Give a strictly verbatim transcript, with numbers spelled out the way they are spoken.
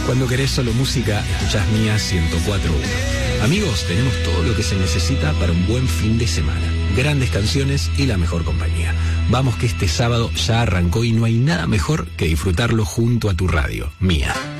Cuando querés solo música, escuchás Mía ciento cuatro punto uno. Amigos, tenemos todo lo que se necesita para un buen fin de semana. Grandes canciones y la mejor compañía. Vamos que este sábado ya arrancó y no hay nada mejor que disfrutarlo junto a tu radio. Mía.